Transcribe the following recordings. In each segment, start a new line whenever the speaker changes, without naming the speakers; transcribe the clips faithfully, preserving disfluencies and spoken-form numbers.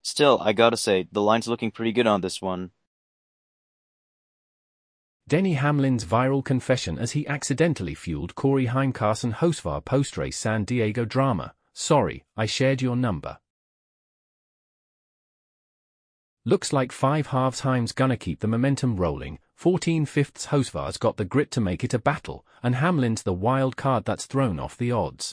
Still, I gotta say, the line's looking pretty good on this one.
Denny Hamlin's viral confession as he accidentally fueled Corey Heimkarson Hosvar post-race San Diego drama. Sorry, I shared your number. Looks like five halves Heim's gonna keep the momentum rolling. fourteen fifths Hosvar's got the grit to make it a battle, and Hamlin's the wild card that's thrown off the odds.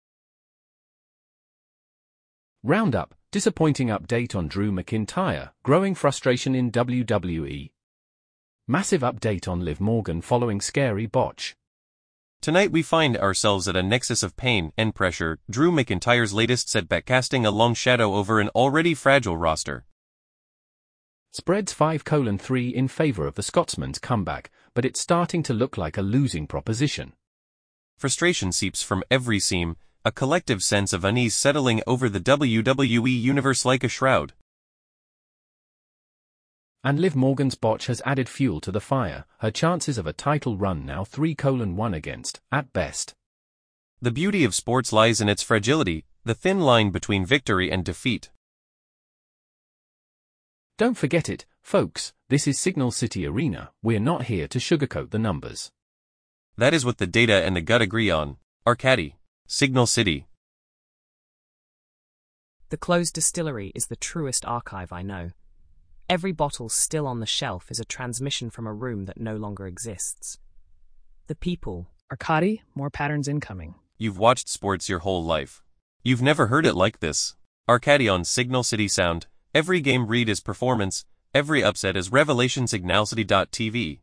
Roundup, disappointing update on Drew McIntyre, growing frustration in W W E. Massive update on Liv Morgan following scary botch.
Tonight we find ourselves at a nexus of pain and pressure. Drew McIntyre's latest setback casting a long shadow over an already fragile roster.
Spreads five colon three in favor of the Scotsman's comeback, but it's starting to look like a losing proposition.
Frustration seeps from every seam, a collective sense of unease settling over the W W E universe like a shroud.
And Liv Morgan's botch has added fuel to the fire, her chances of a title run now three colon one against, at best.
The beauty of sports lies in its fragility, the thin line between victory and defeat.
Don't forget it, folks, this is Signal City Arena, we're not here to sugarcoat the numbers.
That is what the data and the gut agree on. Arcady, Signal City.
The closed distillery is the truest archive I know. Every bottle still on the shelf is a transmission from a room that no longer exists. The people.
Arcady, more patterns incoming.
You've watched sports your whole life. You've never heard it like this. Arcady on Signal City Sound. Every game read is performance, every upset is revelation. Signal City dot T V.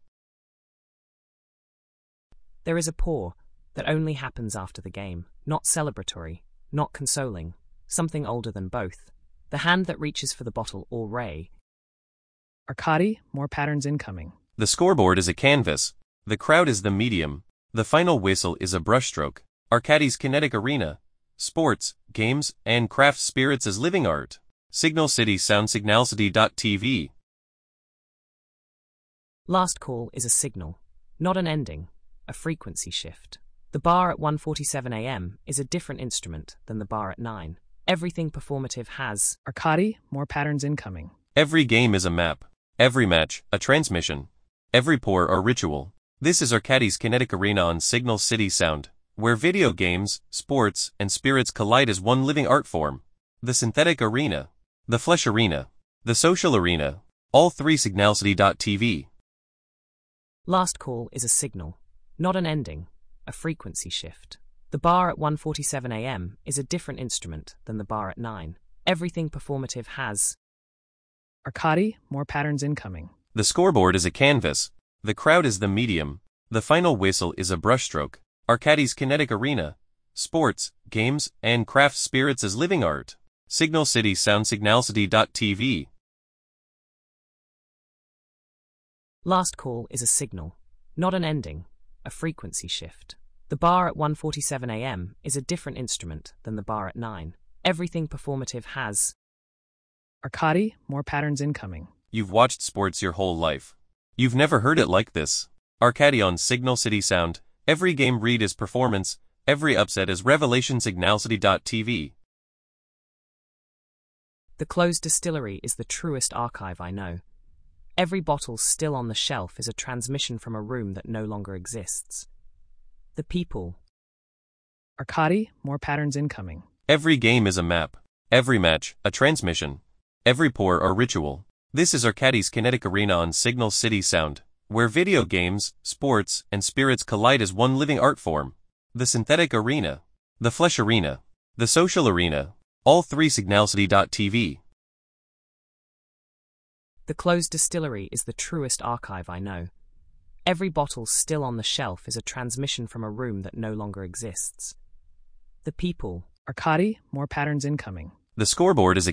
There is a pour that only happens after the game, not celebratory, not consoling, something older than both. The hand that reaches for the bottle or ray.
Arcady, more patterns incoming.
The scoreboard is a canvas. The crowd is the medium. The final whistle is a brushstroke. Arcady's kinetic arena. Sports, games, and craft spirits as living art. Signal City Sound. Signal City dot T V.
Last call is a signal, not an ending, a frequency shift. The bar at one forty-seven a m is a different instrument than the bar at nine. Everything performative has.
Arcady, more patterns incoming.
Every game is a map. Every match, a transmission. Every pour, a ritual. This is Arcady's kinetic arena on Signal City Sound, where video games, sports, and spirits collide as one living art form. The synthetic arena. The flesh arena. The social arena. All three. Signal City dot T V.
Last call is a signal, not an ending, a frequency shift. The bar at one forty-seven a m is a different instrument than the bar at nine. Everything performative has.
Arcady, more patterns incoming.
The scoreboard is a canvas. The crowd is the medium. The final whistle is a brushstroke. Arcady's kinetic arena. Sports, games, and craft spirits as living art. Signal City Sound. Signal City dot T V.
Last call is a signal, not an ending, a frequency shift. The bar at one forty-seven a m is a different instrument than the bar at nine. Everything performative has.
Arcady, more patterns incoming.
You've watched sports your whole life. You've never heard it like this. Arcady on Signal City Sound. Every game read is performance, every upset is revelation. Signal City dot T V.
The closed distillery is the truest archive I know. Every bottle still on the shelf is a transmission from a room that no longer exists. The people.
Arcady, more patterns incoming.
Every game is a map. Every match, a transmission. Every pour, a ritual. This is Arcady's kinetic arena on Signal City Sound, where video games, sports, and spirits collide as one living art form. The synthetic arena. The flesh arena. The social arena. All three. Signal City dot T V.
The closed distillery is the truest archive I know. Every bottle still on the shelf is a transmission from a room that no longer exists. The people.
Arcady, more patterns incoming.
The scoreboard is a